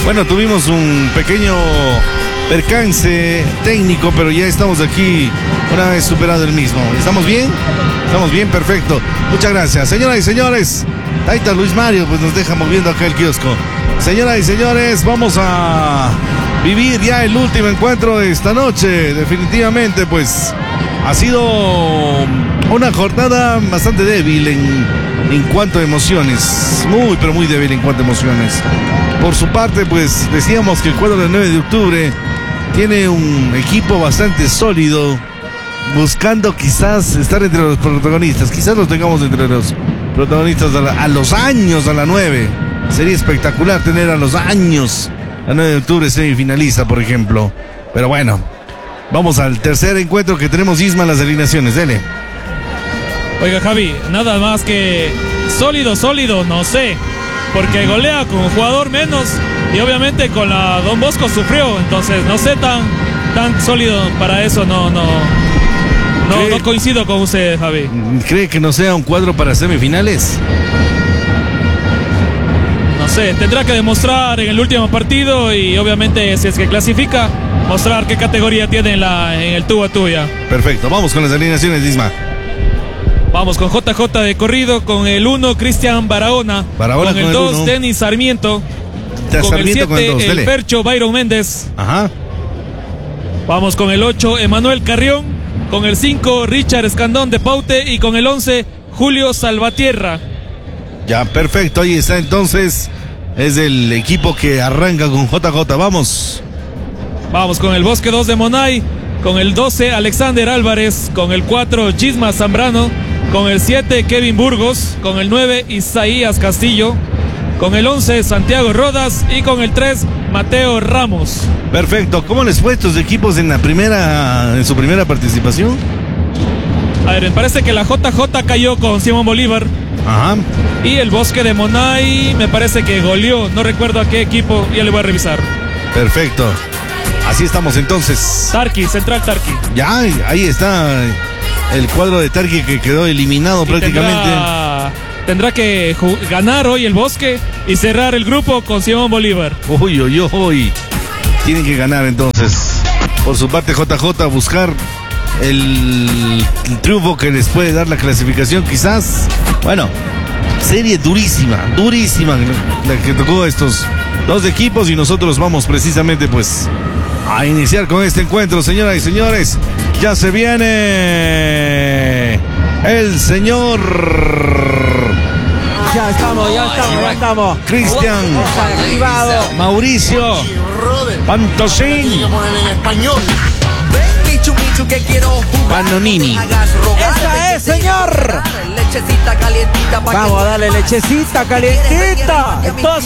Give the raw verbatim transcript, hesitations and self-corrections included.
Bueno, tuvimos un pequeño percance técnico, pero ya estamos aquí una vez superado el mismo. ¿Estamos bien? Estamos bien, perfecto. Muchas gracias. Señoras y señores, Taita Luis Mario pues nos deja moviendo acá el kiosco. Señoras y señores, vamos a vivir ya el último encuentro de esta noche. Definitivamente pues ha sido una jornada bastante débil en, en cuanto a emociones. Muy, pero muy débil en cuanto a emociones. Por su parte, pues decíamos que el cuadro del nueve de octubre tiene un equipo bastante sólido, buscando quizás estar entre los protagonistas. Quizás los tengamos entre los protagonistas a, la, a los años, a la nueve. Sería espectacular tener a los años a nueve de octubre semifinalista, por ejemplo. Pero bueno, vamos al tercer encuentro que tenemos. Isma, las alineaciones, dele. Oiga, Javi, nada más que sólido, sólido, no sé, porque golea con un jugador menos y obviamente con la Don Bosco sufrió, entonces no sé tan, tan sólido para eso, no, no, no, no coincido con usted, Javi. ¿Cree que no sea un cuadro para semifinales? No sé, tendrá que demostrar en el último partido y obviamente si es que clasifica, mostrar qué categoría tiene en, la, en el tú a tú ya. Perfecto, vamos con las alineaciones, Isma. Vamos con J J de corrido, con el uno Cristian Barahona, Barahona con el dos Denis Sarmiento, Te con Sarmiento el siete con el, el Percho Byron Méndez. Ajá. Vamos con el ocho Emanuel Carrión, con el cinco Richard Escandón de Paute y con el once Julio Salvatierra. Ya, perfecto, ahí está entonces. Es el equipo que arranca con J J, vamos. Vamos con el Bosque dos de Monay, con el doce Alexander Álvarez, con el cuatro Gisma Zambrano, con el siete Kevin Burgos, con el nueve Isaías Castillo, con el once Santiago Rodas y con el tres Mateo Ramos. Perfecto, ¿cómo les fue estos equipos en la primera, en su primera participación? A ver, me parece que la J J cayó con Simón Bolívar. Ajá. Y el Bosque de Monay me parece que goleó, no recuerdo a qué equipo, ya le voy a revisar. Perfecto. Así estamos entonces. Tarqui, Central Tarqui. Ya, ahí está el cuadro de Tarqui que quedó eliminado y prácticamente. Tendrá, tendrá que ganar hoy el Bosque y cerrar el grupo con Simón Bolívar. Uy, uy, uy. Tienen que ganar entonces. Por su parte, J J buscar el, el triunfo que les puede dar la clasificación, quizás. Bueno, serie durísima, durísima la que tocó a estos dos equipos y nosotros vamos precisamente pues a iniciar con este encuentro, señoras y señores. Ya se viene el señor. Ya estamos, ya estamos, ya estamos. Cristian activado. Mauricio Pantosín Panonini. Esa es, señor. Vamos a darle lechecita calientita. Entonces